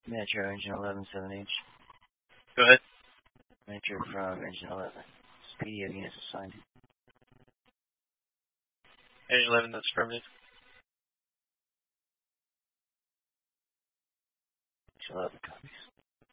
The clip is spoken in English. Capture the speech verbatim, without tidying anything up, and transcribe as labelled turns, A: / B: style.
A: Metro, engine eleven, seven H.
B: Go ahead.
A: Metro from engine eleven. P D F units assigned.
B: Engine eleven, that's affirmative.
A: eleven copies.